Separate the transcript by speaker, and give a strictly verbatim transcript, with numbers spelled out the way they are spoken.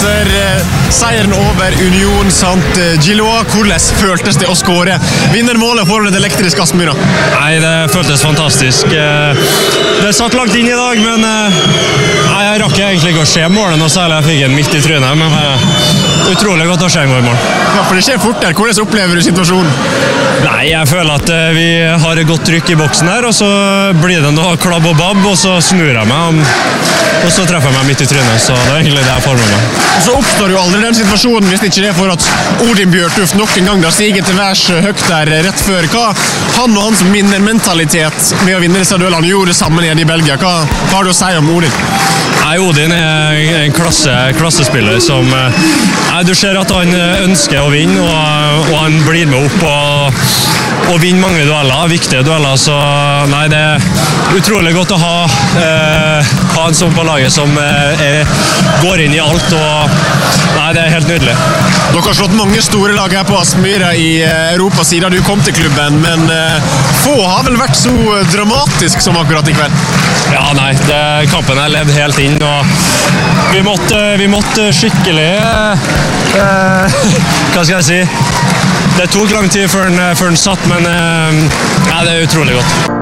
Speaker 1: etter seieren over Union Saint-Gilloise. Hvordan føltes det å skåre vinnermålet foran et elektrisk Aspmyra?
Speaker 2: Nei, det føltes fantastisk. Det satt langt inn i dag, men jeg rakk egentlig ikke å se målet noe særlig. Jeg fikk en midt i trynet, men utrolig godt å se en mål.
Speaker 1: Ja, for det skjer fort der. Hvordan opplever du situasjonen?
Speaker 2: Nei, jeg føler at vi har et godt trykk i boksen her, og så blir det noe klabb og babb, og så snur jeg meg, og så treffer jeg meg midt i trynet, så det er egentlig det jeg får med meg.
Speaker 1: Og så oppstår jo aldri den situasjonen hvis det ikke er for at Odin Bjørtuft nok en gang da stiger til værs høyt der rett før. Hva han og hans minnermentalitet med å vinne disse duellene gjorde sammen nede i Belgia, hva, hva har du å si om Odin?
Speaker 2: Nei, Odin er en klasse, klassespiller som nei, du ser at han ønsker å vinne, og, og han blir med opp og, og vinner mange dueller, viktige dueller, så nei, det er utrolig godt å ha, eh, ha en sånn på laget som eh, er, går inn i alt, og nei, det er helt nydelig.
Speaker 1: Dere har slått mange store lag her på Aspmyra i Europa siden du kom til klubben, men eh, få har vel vært så dramatisk som akkurat i kveld?
Speaker 2: Ja, nei, det, kampen er levd helt inn, og vi måtte, vi måtte skikkelig eh, hva skal jeg si, det tok lang tid før den, før den satt, men eh, ja, det er utrolig godt.